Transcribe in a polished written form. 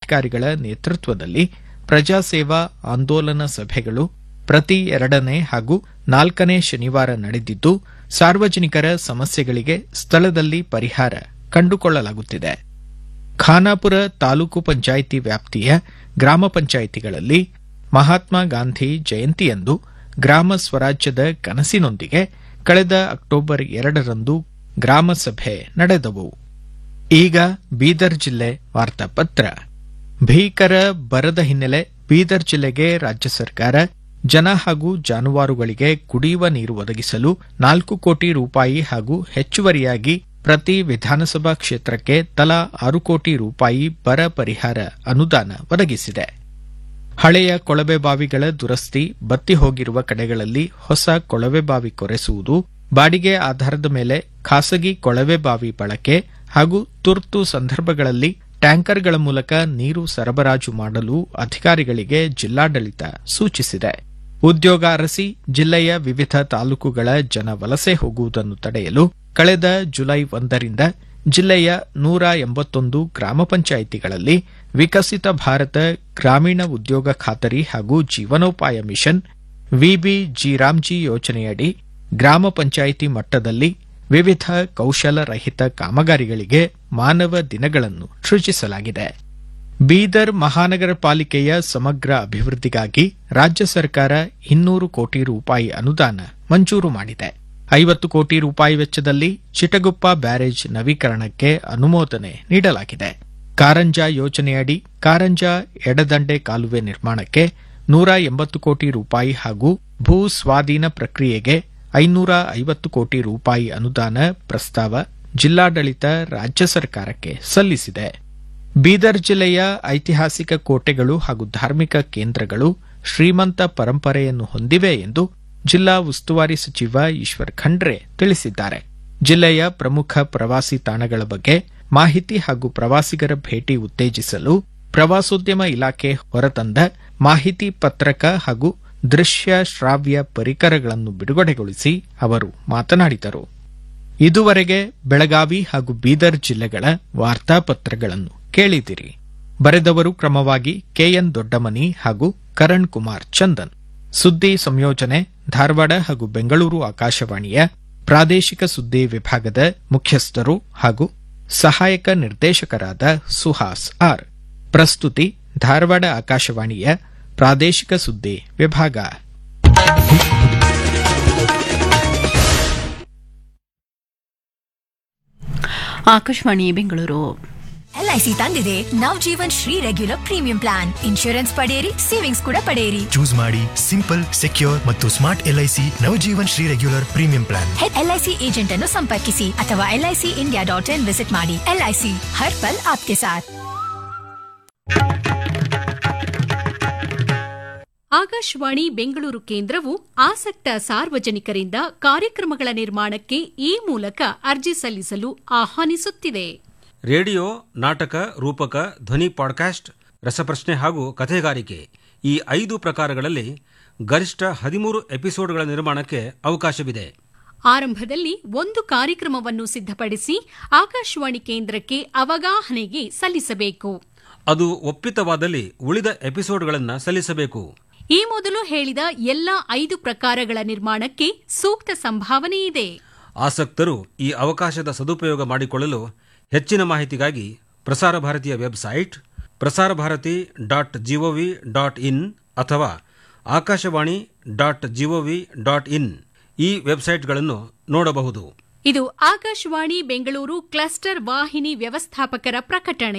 ಅಧಿಕಾರಿಗಳ ನೇತೃತ್ವದಲ್ಲಿ ಪ್ರಜಾಸೇವಾ ಆಂದೋಲನ ಸಭೆಗಳು ಪ್ರತಿ 2ನೇ ಹಾಗೂ 4ನೇ ಶನಿವಾರ ನಡೆದಿದ್ದು ಸಾರ್ವಜನಿಕರ ಸಮಸ್ಯೆಗಳಿಗೆ ಸ್ಥಳದಲ್ಲಿ ಪರಿಹಾರ ಕಂಡುಕೊಳ್ಳಲಾಗುತ್ತಿದೆ. ಖಾನಾಪುರ ತಾಲೂಕು ಪಂಚಾಯಿತಿ ವ್ಯಾಪ್ತಿಯ ಗ್ರಾಮ ಪಂಚಾಯಿತಿಗಳಲ್ಲಿ ಮಹಾತ್ಮ ಗಾಂಧಿ ಜಯಂತಿಯಂದು ಗ್ರಾಮ ಸ್ವರಾಜ್ಯದ ಕನಸಿನೊಂದಿಗೆ ಕಳೆದ ಅಕ್ಟೋಬರ್ 2ರಂದು ಗ್ರಾಮ ಸಭೆ ನಡೆದವು. ಈಗ ಬೀದರ್ ಜಿಲ್ಲೆ ವಾರ್ತಾಪತ್ರ. ಭೀಕರ ಬರದ ಹಿನ್ನೆಲೆ ಬೀದರ್ ಜಿಲ್ಲೆಗೆ ರಾಜ್ಯ ಸರ್ಕಾರ ಜನ ಹಾಗೂ ಜಾನುವಾರುಗಳಿಗೆ ಕುಡಿಯುವ ನೀರು ಒದಗಿಸಲು 4 ಕೋಟಿ ರೂಪಾಯಿ ಹಾಗೂ ಹೆಚ್ಚುವರಿಯಾಗಿ ಪ್ರತಿ ವಿಧಾನಸಭಾ ಕ್ಷೇತ್ರಕ್ಕೆ ತಲಾ 6 ಕೋಟಿ ರೂಪಾಯಿ ಬರ ಪರಿಹಾರ ಅನುದಾನ ಒದಗಿಸಿದೆ. ಹಳೆಯ ಕೊಳವೆ ಬಾವಿಗಳ ದುರಸ್ತಿ, ಬತ್ತಿ ಹೋಗಿರುವ ಕಡೆಗಳಲ್ಲಿ ಹೊಸ ಕೊಳವೆ ಬಾವಿ ಕೊರೆಸುವುದು, ಬಾಡಿಗೆ ಆಧಾರದ ಮೇಲೆ ಖಾಸಗಿ ಕೊಳವೆ ಬಾವಿ ಬಳಕೆ ಹಾಗೂ ತುರ್ತು ಸಂದರ್ಭಗಳಲ್ಲಿ ಟ್ಯಾಂಕರ್ಗಳ ಮೂಲಕ ನೀರು ಸರಬರಾಜು ಮಾಡಲು ಅಧಿಕಾರಿಗಳಿಗೆ ಜಿಲ್ಲಾಡಳಿತ ಸೂಚಿಸಿದೆ. ಉದ್ಯೋಗ ಅರಸಿ ಜಿಲ್ಲೆಯ ವಿವಿಧ ತಾಲೂಕುಗಳ ಜನ ವಲಸೆ ಹೋಗುವುದನ್ನು ತಡೆಯಲು ಕಳೆದ ಜುಲೈ 1ರಿಂದ ಜಿಲ್ಲೆಯ 181 ಗ್ರಾಮ ಪಂಚಾಯಿತಿಗಳಲ್ಲಿ ವಿಕಸಿತ ಭಾರತ ಗ್ರಾಮೀಣ ಉದ್ಯೋಗ ಖಾತರಿ ಹಾಗೂ ಜೀವನೋಪಾಯ ಮಿಷನ್ ವಿಬಿಜಿರಾಮ್ಜಿ ಯೋಜನೆಯಡಿ ಗ್ರಾಮ ಪಂಚಾಯಿತಿ ಮಟ್ಟದಲ್ಲಿ ವಿವಿಧ ಕೌಶಲ ರಹಿತ ಕಾಮಗಾರಿಗಳಿಗೆ ಮಾನವ ದಿನಗಳನ್ನು ಸೃಜಿಸಲಾಗಿದೆ. ಬೀದರ್ ಮಹಾನಗರ ಪಾಲಿಕೆಯ ಸಮಗ್ರ ಅಭಿವೃದ್ಧಿಗಾಗಿ ರಾಜ್ಯ ಸರ್ಕಾರ 200 ಕೋಟಿ ರೂಪಾಯಿ ಅನುದಾನ ಮಂಜೂರು ಮಾಡಿದೆ. 50 ಕೋಟಿ ರೂಪಾಯಿ ವೆಚ್ಚದಲ್ಲಿ ಚಿಟಗುಪ್ಪ ಬ್ಯಾರೇಜ್ ನವೀಕರಣಕ್ಕೆ ಅನುಮೋದನೆ ನೀಡಲಾಗಿದೆ. ಕಾರಂಜಾ ಯೋಜನೆಯಡಿ ಕಾರಂಜಾ ಎಡದಂಡೆ ಕಾಲುವೆ ನಿರ್ಮಾಣಕ್ಕೆ 180 ಕೋಟಿ ರೂಪಾಯಿ ಹಾಗೂ ಭೂ ಸ್ವಾಧೀನ ಪ್ರಕ್ರಿಯೆಗೆ 550 ಕೋಟಿ ರೂಪಾಯಿ ಅನುದಾನ ಪ್ರಸ್ತಾವ ಜಿಲ್ಲಾಡಳಿತ ರಾಜ್ಯ ಸರ್ಕಾರಕ್ಕೆ ಸಲ್ಲಿಸಿದೆ. ಬೀದರ್ ಜಿಲ್ಲೆಯ ಐತಿಹಾಸಿಕ ಕೋಟೆಗಳು ಹಾಗೂ ಧಾರ್ಮಿಕ ಕೇಂದ್ರಗಳು ಶ್ರೀಮಂತ ಪರಂಪರೆಯನ್ನು ಹೊಂದಿವೆ ಎಂದು ಜಿಲ್ಲಾ ಉಸ್ತುವಾರಿ ಸಚಿವ ಈಶ್ವರ್ ಖಂಡ್ರೆ ತಿಳಿಸಿದ್ದಾರೆ. ಜಿಲ್ಲೆಯ ಪ್ರಮುಖ ಪ್ರವಾಸಿ ತಾಣಗಳ ಬಗ್ಗೆ ಮಾಹಿತಿ ಹಾಗೂ ಪ್ರವಾಸಿಗರ ಭೇಟಿ ಉತ್ತೇಜಿಸಲು ಪ್ರವಾಸೋದ್ಯಮ ಇಲಾಖೆ ಹೊರತಂದ ಮಾಹಿತಿ ಪತ್ರಕ ಹಾಗೂ ದೃಶ್ಯ ಶ್ರಾವ್ಯ ಪರಿಕರಗಳನ್ನು ಬಿಡುಗಡೆಗೊಳಿಸಿ ಅವರು ಮಾತನಾಡಿದರು. ಇದುವರೆಗೆ ಬೆಳಗಾವಿ ಹಾಗೂ ಬೀದರ್ ಜಿಲ್ಲೆಗಳ ವಾರ್ತಾಪತ್ರಗಳನ್ನು ಕೇಳಿದಿರಿ. ಬರೆದವರು ಕ್ರಮವಾಗಿ ಕೆಎನ್ ದೊಡ್ಡಮನಿ ಹಾಗೂ ಕರಣ್ ಕುಮಾರ್ ಚಂದನ್. ಸುದ್ದಿ ಸಂಯೋಜನೆ ಧಾರವಾಡ ಹಾಗೂ ಬೆಂಗಳೂರು ಆಕಾಶವಾಣಿಯ ಪ್ರಾದೇಶಿಕ ಸುದ್ದಿ ವಿಭಾಗದ ಮುಖ್ಯಸ್ಥರು ಹಾಗೂ ಸಹಾಯಕ ನಿರ್ದೇಶಕರಾದ ಸುಹಾಸ್ ಆರ್. ಪ್ರಸ್ತುತಿ ಧಾರವಾಡ ಆಕಾಶವಾಣಿಯ ಪ್ರಾದೇಶಿಕ ಸುದ್ದಿ ವಿಭಾಗ. ಆಕಾಶವಾಣಿ ಬೆಂಗಳೂರು. ಎಲ್ಐಸಿ ತಂದಿದೆ Navajeevan Shri regular premium plan. Insurance ಪಡೆಯಿರಿ, ಸೇವಿಂಗ್ಸ್ ಕೂಡ ಪಡೆಯಿರಿ. ಚೂಸ್ ಮಾಡಿ ಸಿಂಪಲ್, ಸೆಕ್ಯೂರ್ ಮತ್ತು smart LIC Navajeevan Shri regular premium plan. LIC agent ಅನ್ನು ಸಂಪರ್ಕಿಸಿ ಅಥವಾ LICindia.in ವಿಸಿಟ್ ಮಾಡಿ. ಎಲ್ಐಸಿ ಹರ್ ಪಲ್ ಆಪ್ಕೆ ಸಾಥ್. ಆಕಾಶವಾಣಿ ಬೆಂಗಳೂರು ಕೇಂದ್ರವು ಆಸಕ್ತ ಸಾರ್ವಜನಿಕರಿಂದ ಕಾರ್ಯಕ್ರಮಗಳ ನಿರ್ಮಾಣಕ್ಕೆ ಈ ಮೂಲಕ ಅರ್ಜಿ ಸಲ್ಲಿಸಲು ಆಹ್ವಾನಿಸುತ್ತಿದೆ. ರೇಡಿಯೋ, ನಾಟಕ, ರೂಪಕ, ಧ್ವನಿ ಪಾಡ್ಕಾಸ್ಟ್, ರಸಪ್ರಶ್ನೆ ಹಾಗೂ ಕಥೆಗಾರಿಕೆ ಈ 5 ಪ್ರಕಾರಗಳಲ್ಲಿ ಗರಿಷ್ಠ 13 ಎಪಿಸೋಡ್ಗಳ ನಿರ್ಮಾಣಕ್ಕೆ ಅವಕಾಶವಿದೆ. ಆರಂಭದಲ್ಲಿ ಒಂದು ಕಾರ್ಯಕ್ರಮವನ್ನು ಸಿದ್ಧಪಡಿಸಿ ಆಕಾಶವಾಣಿ ಕೇಂದ್ರಕ್ಕೆ ಅವಗಾಹನೆಗೆ ಸಲ್ಲಿಸಬೇಕು. ಅದು ಒಪ್ಪಿತವಾದಲ್ಲಿ ಉಳಿದ ಎಪಿಸೋಡ್ಗಳನ್ನು ಸಲ್ಲಿಸಬೇಕು. ಈ ಮೊದಲು ಹೇಳಿದ ಎಲ್ಲ 5 ಪ್ರಕಾರಗಳ ನಿರ್ಮಾಣಕ್ಕೆ ಸೂಕ್ತ ಸಂಭಾವನೆ ಇದೆ. ಆಸಕ್ತರು ಈ ಅವಕಾಶದ ಸದುಪಯೋಗ ಮಾಡಿಕೊಳ್ಳಲು ಹೆಚ್ಚಿನ ಮಾಹಿತಿಗಾಗಿ ಪ್ರಸಾರ ಭಾರತಿಯ ವೆಬ್ಸೈಟ್ prasarabharati.gov.in ಅಥವಾ akashawani.gov.in ಈ ವೆಬ್ಸೈಟ್ಗಳನ್ನು ನೋಡಬಹುದು. ಇದು ಆಕಾಶವಾಣಿ ಬೆಂಗಳೂರು ಕ್ಲಸ್ಟರ್ ವಾಹಿನಿ ವ್ಯವಸ್ಥಾಪಕರ ಪ್ರಕಟಣೆ.